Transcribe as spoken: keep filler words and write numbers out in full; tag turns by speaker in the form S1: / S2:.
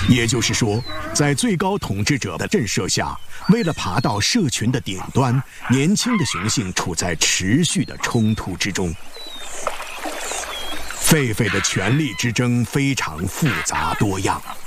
S1: 也就是说，在最高统治者的震慑下，为了爬到社群的顶端，年轻的雄性处在持续的冲突之中。狒狒的权力之争非常复杂多样。